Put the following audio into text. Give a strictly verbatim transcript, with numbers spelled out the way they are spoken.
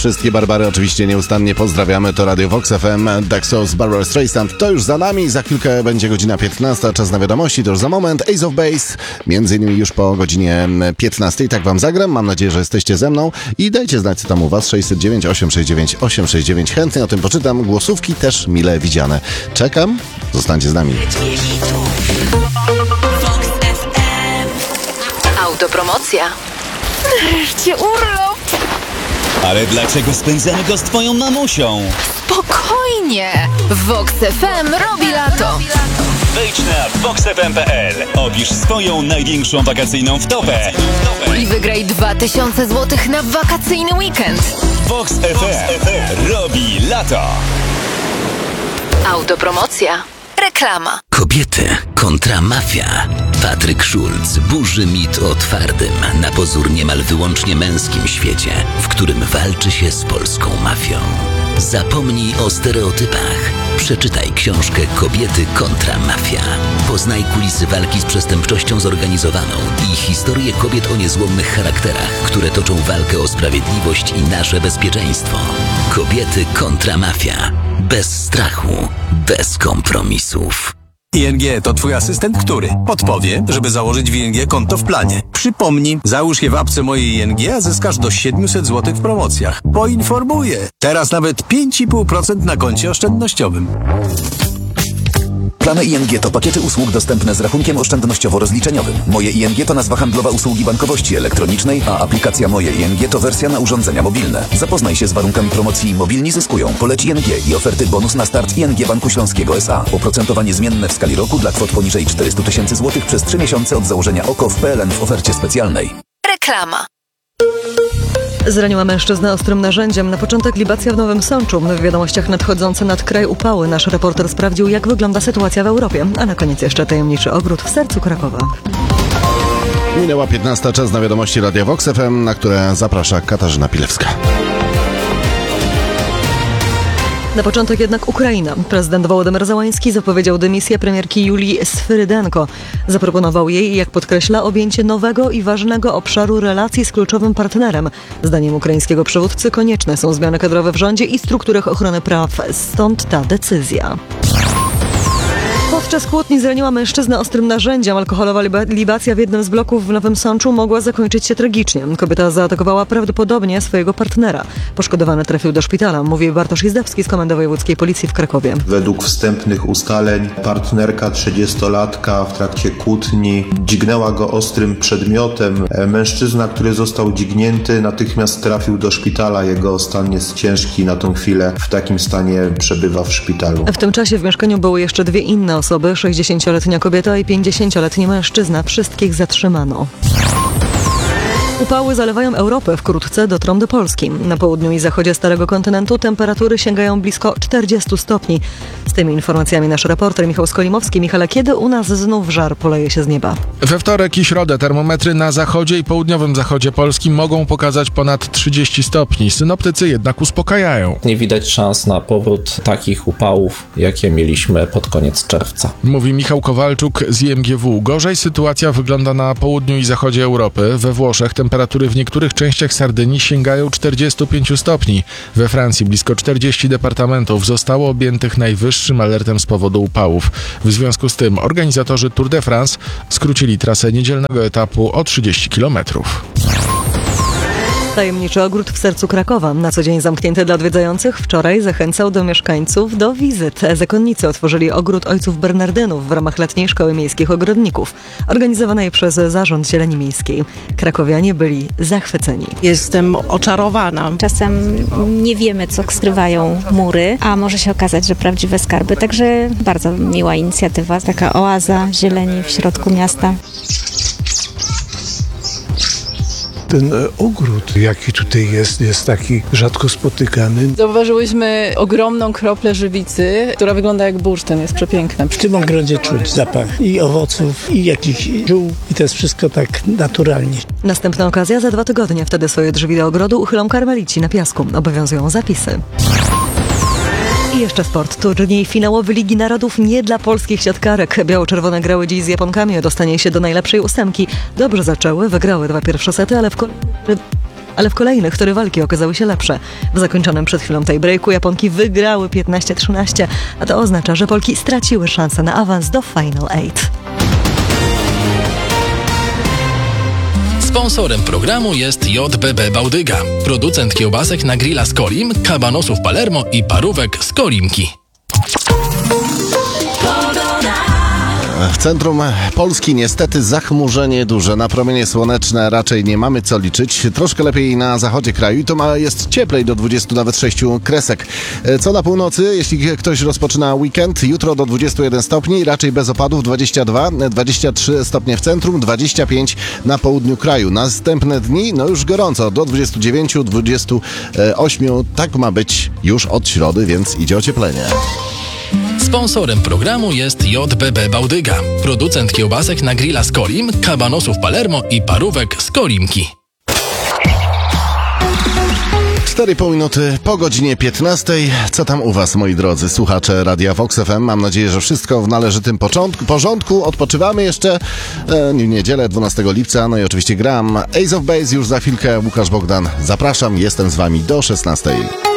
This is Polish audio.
Wszystkie Barbary oczywiście nieustannie pozdrawiamy. To Radio Vox F M, Daxos, Barbara Streisand. To już za nami. Za chwilkę będzie godzina piętnasta. Czas na wiadomości. To już za moment. Ace of Base. Między innymi już po godzinie piętnastej. Tak wam zagram. Mam nadzieję, że jesteście ze mną. I dajcie znać, co tam u was. sześćset dziewięć, osiemset sześćdziesiąt dziewięć, osiemset sześćdziesiąt dziewięć. Chętnie o tym poczytam. Głosówki też mile widziane. Czekam. Zostańcie z nami. Autopromocja. Nareszcie urlop! Ale dlaczego spędzamy go z twoją mamusią? Spokojnie! Vox F M robi lato! Wejdź na vox f m kropka p l. Opisz swoją największą wakacyjną wtopę. I wygraj dwa tysiące złotych na wakacyjny weekend! Vox F M robi lato! Autopromocja. Reklama. Kobiety kontra mafia. Patryk Schulz burzy mit o twardym, na pozór niemal wyłącznie męskim świecie, w którym walczy się z polską mafią. Zapomnij o stereotypach. Przeczytaj książkę Kobiety kontra mafia. Poznaj kulisy walki z przestępczością zorganizowaną i historię kobiet o niezłomnych charakterach, które toczą walkę o sprawiedliwość i nasze bezpieczeństwo. Kobiety kontra mafia. Bez strachu, bez kompromisów. I N G to twój asystent, który podpowie, żeby założyć w I N G konto w planie. Przypomnij, załóż je w apce mojej I N G, a zyskasz do siedemset złotych w promocjach. Poinformuję. Teraz nawet pięć i pół procent na koncie oszczędnościowym. Plany I N G to pakiety usług dostępne z rachunkiem oszczędnościowo-rozliczeniowym. Moje I N G to nazwa handlowa usługi bankowości elektronicznej, a aplikacja Moje I N G to wersja na urządzenia mobilne. Zapoznaj się z warunkami promocji Mobilni zyskują. Poleć I N G i oferty bonus na start I N G Banku Śląskiego S A. Oprocentowanie zmienne w skali roku dla kwot poniżej czterysta tysięcy złotych przez trzy miesiące od założenia O K O w P L N w ofercie specjalnej. Reklama. Zraniła mężczyznę ostrym narzędziem. Na początek libacja w Nowym Sączu. W wiadomościach nadchodzące nad kraj upały. Nasz reporter sprawdził, jak wygląda sytuacja w Europie. A na koniec jeszcze tajemniczy ogród w sercu Krakowa. Minęła piętnasta. Czas na wiadomości Radia Vox F M, na które zaprasza Katarzyna Pilewska. Na początek jednak Ukraina. Prezydent Wołodymyr Zełański zapowiedział dymisję premierki Julii Swyrydenko. Zaproponował jej, jak podkreśla, objęcie nowego i ważnego obszaru relacji z kluczowym partnerem. Zdaniem ukraińskiego przywódcy konieczne są zmiany kadrowe w rządzie i strukturach ochrony praw. Stąd ta decyzja. Podczas kłótni zraniła mężczyznę ostrym narzędziem. Alkoholowa libacja w jednym z bloków w Nowym Sączu mogła zakończyć się tragicznie. Kobieta zaatakowała prawdopodobnie swojego partnera. Poszkodowany trafił do szpitala, mówi Bartosz Izdebski z Komendy Wojewódzkiej Policji w Krakowie. Według wstępnych ustaleń partnerka trzydziestolatka w trakcie kłótni dźgnęła go ostrym przedmiotem. Mężczyzna, który został dźgnięty, natychmiast trafił do szpitala. Jego stan jest ciężki. Na tą chwilę w takim stanie przebywa w szpitalu. W tym czasie w mieszkaniu były jeszcze dwie inne osoby. sześćdziesięcioletnia kobieta i pięćdziesięcioletni mężczyzna. Wszystkich zatrzymano. Upały zalewają Europę, wkrótce dotrą do Polski. Na południu i zachodzie Starego Kontynentu temperatury sięgają blisko czterdziestu stopni. Z tymi informacjami nasz reporter Michał Skolimowski. Michale, kiedy u nas znów żar poleje się z nieba? We wtorek i środę termometry na zachodzie i południowym zachodzie Polski mogą pokazać ponad trzydzieści stopni. Synoptycy jednak uspokajają. Nie widać szans na powrót takich upałów, jakie mieliśmy pod koniec czerwca. Mówi Michał Kowalczuk z I M G W. Gorzej sytuacja wygląda na południu i zachodzie Europy. We Włoszech temperatury w niektórych częściach Sardynii sięgają czterdziestu pięciu stopni. We Francji blisko czterdziestu departamentów zostało objętych najwyższym alertem z powodu upałów. W związku z tym organizatorzy Tour de France skrócili trasę niedzielnego etapu o trzydzieści kilometrów. Tajemniczy ogród w sercu Krakowa, na co dzień zamknięty dla odwiedzających, wczoraj zachęcał do mieszkańców do wizyt. Zakonnicy otworzyli ogród ojców Bernardynów w ramach letniej szkoły miejskich ogrodników, organizowanej przez Zarząd Zieleni Miejskiej. Krakowianie byli zachwyceni. Jestem oczarowana. Czasem nie wiemy, co skrywają mury, a może się okazać, że prawdziwe skarby. Także bardzo miła inicjatywa, taka oaza zieleni w środku miasta. Ten ogród, jaki tutaj jest, jest taki rzadko spotykany. Zauważyłyśmy ogromną kroplę żywicy, która wygląda jak bursztyn, jest przepiękna. W tym ogrodzie czuć zapach i owoców, i jakichś ziół, i to jest wszystko tak naturalnie. Następna okazja za dwa tygodnie. Wtedy swoje drzwi do ogrodu uchylą karmelici na piasku. Obowiązują zapisy. I jeszcze sport. Turniej finałowy Ligi Narodów nie dla polskich siatkarek. Biało-czerwone grały dziś z Japonkami o dostanie się do najlepszej ósemki. Dobrze zaczęły, wygrały dwa pierwsze sety, ale w kolejnym ale w kolejnych to rywalki okazały się lepsze. W zakończonym przed chwilą tiebreaku Japonki wygrały piętnaście trzynaście, a to oznacza, że Polki straciły szansę na awans do Final Eight. Sponsorem programu jest J B B Bałdyga, producent kiełbasek na grilla z Kolim, kabanosów Palermo i parówek z Kolimki. W centrum Polski niestety zachmurzenie duże. Na promienie słoneczne raczej nie mamy co liczyć. Troszkę lepiej na zachodzie kraju i to ma, jest cieplej do dwudziestu, nawet sześciu kresek. Co na północy, jeśli ktoś rozpoczyna weekend, jutro do dwudziestu jeden stopni, raczej bez opadów, dwadzieścia dwa, dwadzieścia trzy stopnie w centrum, dwadzieścia pięć na południu kraju. Następne dni, no już gorąco, do dwudziestu dziewięciu, dwudziestu ośmiu. Tak ma być już od środy, więc idzie ocieplenie. Sponsorem programu jest J B B Bałdyga, producent kiełbasek na grilla z Kolim, kabanosów Palermo i parówek z Kolimki. cztery i pół minuty po godzinie piętnastej. Co tam u was, moi drodzy słuchacze Radia Vox F M? Mam nadzieję, że wszystko w należytym początku, porządku. Odpoczywamy jeszcze e, niedzielę dwunastego lipca. No i oczywiście gram Ace of Base już za chwilkę. Łukasz Bogdan, zapraszam. Jestem z wami do szesnastej.